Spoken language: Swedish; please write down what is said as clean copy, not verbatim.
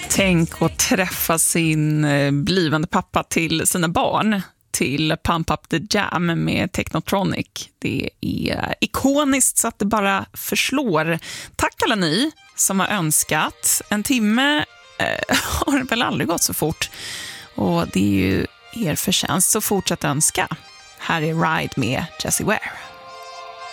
Tänk att träffa sin blivande pappa till sina barn till Pump Up the Jam med Technotronic. Det är ikoniskt så att det bara förslår. Tack alla ni som har önskat. En timme har väl aldrig gått så fort. Och det är ju er förtjänst, så fortsätt önska. Här är Ride med Jessie Ware.